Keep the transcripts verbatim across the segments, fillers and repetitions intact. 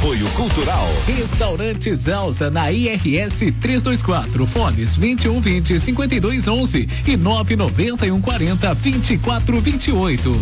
Apoio Cultural. Restaurante Zelsa na I R S trezentos e vinte e quatro, fones vinte e um vinte, cinquenta e dois onze e nove noventa e um quarenta, vinte e quatro vinte e oito.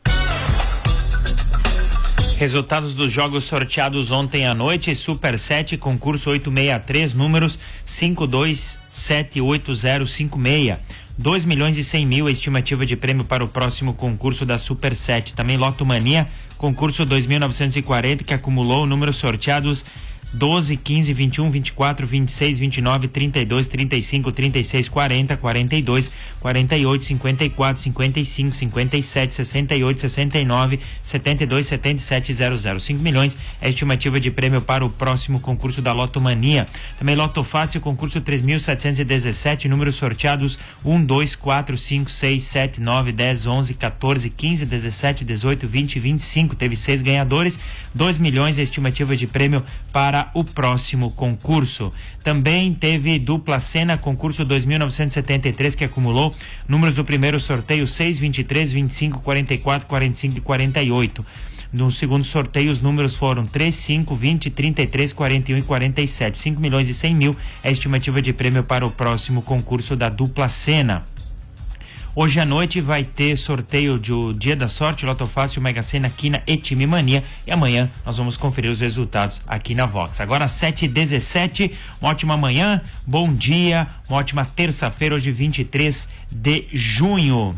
Resultados dos jogos sorteados ontem à noite: Super sete, concurso oitocentos e sessenta e três, números cinco dois sete oito zero cinco seis. dois milhões e cem mil a estimativa de prêmio para o próximo concurso da Super sete. Também Loto Mania, concurso dois mil novecentos e quarenta, que acumulou números sorteados doze, quinze, vinte e um, vinte e quatro, vinte e seis, vinte e nove, trinta e dois, trinta e cinco, trinta e seis, quarenta, quarenta e dois, quarenta e oito, cinquenta e quatro, cinquenta e cinco, cinquenta e sete, sessenta e oito, sessenta e nove, setenta e dois, setenta e sete, zero zero. cinco milhões é a estimativa de prêmio para o próximo concurso da Loto Mania. Também Loto Fácil, concurso três mil setecentos e dezessete, números sorteados um, dois, quatro, cinco, seis, sete, nove, dez, onze, quatorze, quinze, dezessete, dezoito, vinte e vinte e cinco. Teve seis ganhadores, dois milhões é a estimativa de prêmio para o próximo concurso. Também teve dupla cena, concurso dois mil novecentos e setenta e três, que acumulou números do primeiro sorteio seis, vinte e três, vinte e cinco, quarenta e quatro, quarenta e cinco e quarenta e oito. No segundo sorteio, os números foram três, cinco, vinte, trinta e três, quarenta e um e quarenta e sete. cinco milhões e cem mil é a estimativa de prêmio para o próximo concurso da dupla cena. Hoje à noite vai ter sorteio do Dia da Sorte, Loto Fácil, Mega Sena, Quina e Time Mania. E amanhã nós vamos conferir os resultados aqui na Vox. Agora sete e dezessete, uma ótima manhã, bom dia, uma ótima terça-feira, hoje vinte e três de junho.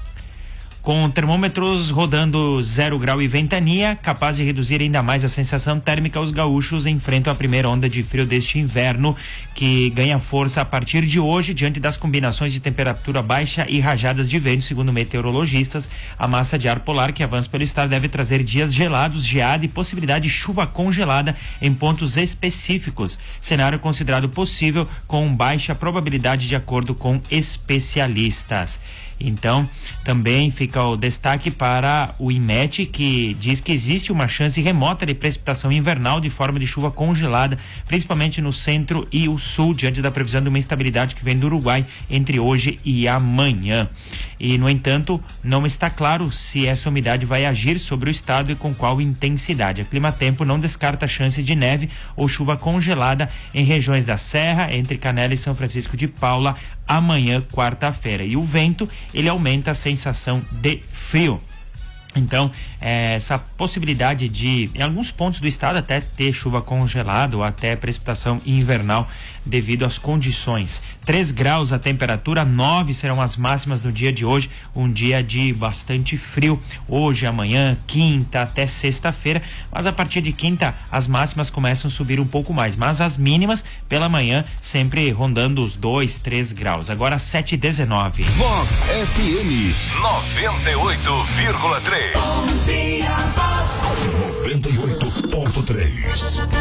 Com termômetros rodando zero grau e ventania, capaz de reduzir ainda mais a sensação térmica, os gaúchos enfrentam a primeira onda de frio deste inverno, que ganha força a partir de hoje, diante das combinações de temperatura baixa e rajadas de vento. Segundo meteorologistas, a massa de ar polar que avança pelo estado deve trazer dias gelados, geada e possibilidade de chuva congelada em pontos específicos. Cenário considerado possível com baixa probabilidade, de acordo com especialistas. Então, também fica o destaque para o IMET, que diz que existe uma chance remota de precipitação invernal de forma de chuva congelada, principalmente no centro e o sul, diante da previsão de uma instabilidade que vem do Uruguai entre hoje e amanhã. E, no entanto, não está claro se essa umidade vai agir sobre o estado e com qual intensidade. A Climatempo não descarta a chance de neve ou chuva congelada em regiões da Serra, entre Canela e São Francisco de Paula, amanhã, quarta-feira. E o vento, ele aumenta a sensação de frio. Então, é, essa possibilidade de, em alguns pontos do estado, até ter chuva congelada ou até precipitação invernal devido às condições. três graus a temperatura, nove serão as máximas no dia de hoje, um dia de bastante frio. Hoje, amanhã, quinta até sexta-feira, mas a partir de quinta as máximas começam a subir um pouco mais, mas as mínimas pela manhã sempre rondando os dois, três graus. Agora sete e dezenove. Vox F M noventa e oito vírgula três. Bom dia, Vox. noventa e oito ponto três.